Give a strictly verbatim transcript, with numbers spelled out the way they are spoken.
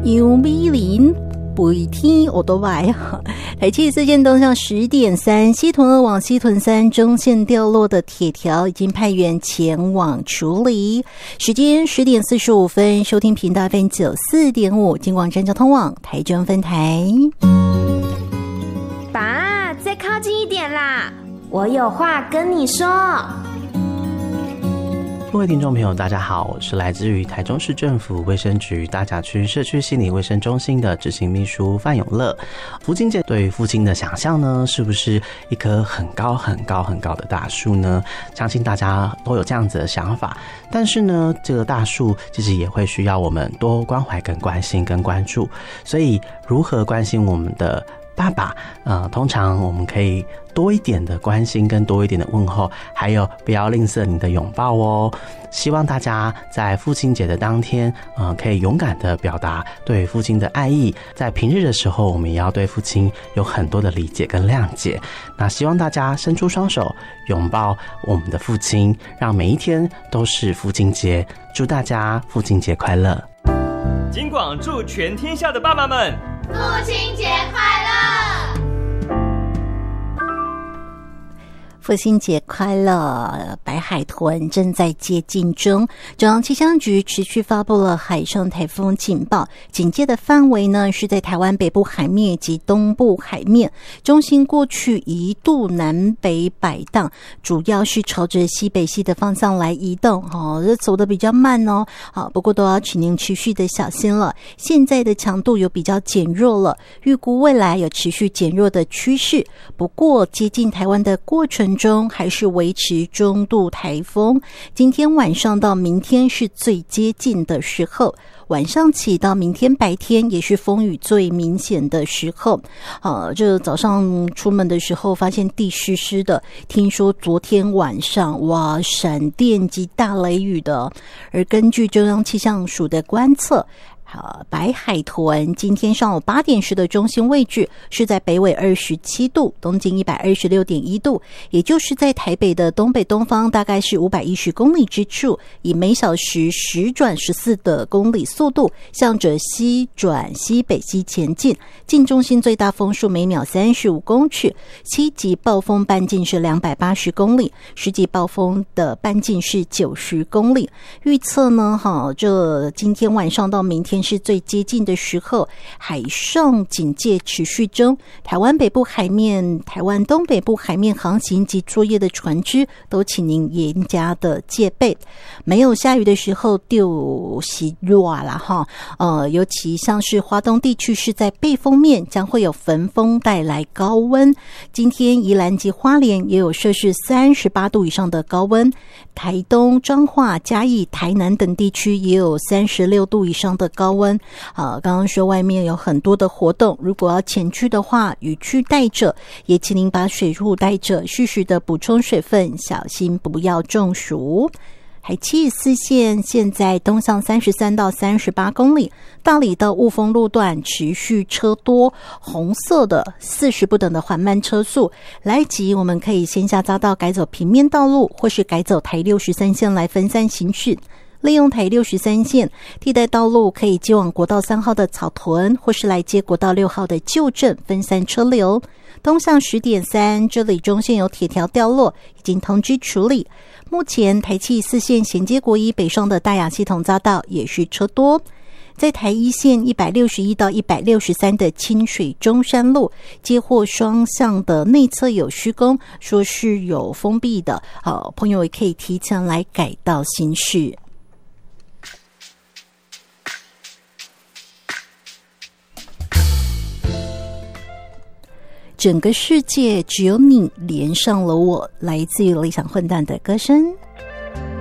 杨美玲每天我都来啊！台七事件动向十点三，西屯二往西屯三中线掉落的铁条已经派员前往处理。时间十点四十五分，收听频道 F M 九四点五，金广真交通网台中分台。 爸，再靠近一点啦，我有话跟你说。 各位听众朋友大家好，我是来自于台中市政府卫生局大甲区社区心理卫生中心的执行秘书范永乐。父亲节对父亲的想象呢，是不是一棵很高很高很高的大树呢？相信大家都有这样子的想法，但是呢，这个大树其实也会需要我们多关怀跟关心跟关注。所以如何关心我们的爸爸，呃，通常我们可以多一点的关心跟多一点的问候，还有不要吝啬你的拥抱哦。希望大家在父亲节的当天，呃，可以勇敢的表达对父亲的爱意。在平日的时候，我们也要对父亲有很多的理解跟谅解。那希望大家伸出双手，拥抱我们的父亲，让每一天都是父亲节。祝大家父亲节快乐！ 金广祝全天下的爸爸们父亲节快乐！ 父亲节快乐！白海豚正在接近中，中央气象局持续发布了海上台风警报，警戒的范围呢是在台湾北部海面以及东部海面，中心过去一度南北摆荡，主要是朝着西北西的方向来移动，哦，这走得比较慢哦，好，不过都要请您持续的小心了。现在的强度有比较减弱了，预估未来有持续减弱的趋势，不过接近台湾的过程中还是维持中度台风。今天晚上到明天是最接近的时候，晚上起到明天白天也是风雨最明显的时候。呃，这早上出门的时候发现地湿湿的，听说昨天晚上哇闪电及大雷雨的。而根据中央气象署的观测，好，白海豚今天上午八点时的中心位置是在北纬二十七度，东经一百二十六点一度，也就是在台北的东北东方，大概是五百一十公里之处，以每小时十转十四的公里速度，向着西转西北西前进，近中心最大风速每秒三十五公尺，七级暴风半径是两百八十公里，十级暴风的半径是九十公里。预测呢，哈，这今天晚上到明天是最接近的时候，海上警戒持续中，台湾北部海面、台湾东北部海面航行及作业的船只都请您严加的戒备。没有下雨的时候就洗热啦哈，呃，尤其像是华东地区是在背风面，将会有焚风带来高温。今天宜兰及花莲也有摄氏三十八度以上的高温，台东、彰化、嘉义、台南等地区也有三十六度以上的高温。啊，刚刚说外面有很多的活动，如果要前去的话，雨具带着，也请您把水壶带着，适时的补充水分，小心不要中暑。海七十四线现在东向三十三到三十八公里，大里到雾峰路段持续车多，红色的四十不等的缓慢车速，来及我们可以先下匝道改走平面道路，或是改走台六十三线来分散行驶。利用台六十三线替代道路，可以接往国道三号的草屯，或是来接国道六号的旧镇，分散车流。东向十点三，这里中线有铁条掉落，已经通知处理。目前台七四线衔接国一北上的大雅系统匝道也是车多。在台一线一百六十一到一百六十三的清水中山路接获双向的内侧有施工，说是有封闭的，好，朋友也可以提前来改道行驶。整个世界只有你连上了我，来自于理想混蛋的歌声。